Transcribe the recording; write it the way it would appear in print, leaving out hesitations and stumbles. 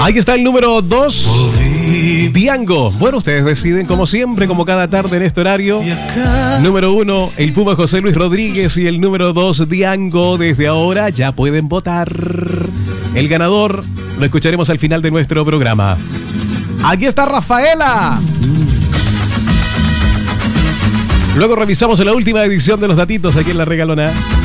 Ahí está el número 2, Diango. Bueno, ustedes deciden como siempre, como cada tarde en este horario. Número 1, el Puma José Luis Rodríguez, y el número 2, Diango. Desde ahora ya pueden votar. El ganador lo escucharemos al final de nuestro programa. Aquí está Rafaela. Luego revisamos la última edición de los datitos aquí en La Regalona.